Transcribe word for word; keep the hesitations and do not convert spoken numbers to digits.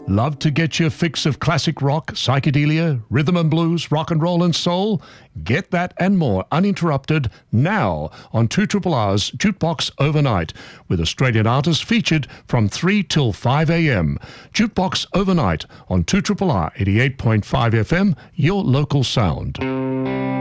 Love to get your fix of classic rock, psychedelia, rhythm and blues, rock and roll and soul? Get that and more uninterrupted now on two R R R's Jukebox Overnight, with Australian artists featured from three till five a m. Jukebox Overnight on two R R R eighty-eight point five F M, your local sound.